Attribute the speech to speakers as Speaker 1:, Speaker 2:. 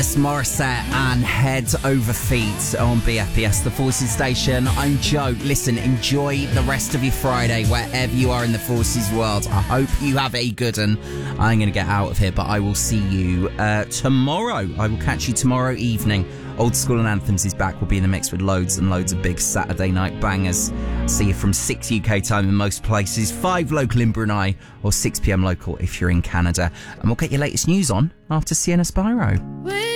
Speaker 1: Morissette and Head Over Feet on BFBS, the Forces station. I'm Joe. Listen, enjoy the rest of your Friday wherever you are in the Forces world. I hope you have a good one. I'm going to get out of here, but I will see you tomorrow. I will catch you tomorrow evening. Old School and Anthems is back. We'll be in the mix with loads and loads of big Saturday night bangers. See you from 6 UK time in most places, 5 local in Brunei, or 6 PM local if you're in Canada. And we'll get your latest news on after Sienna Spyro.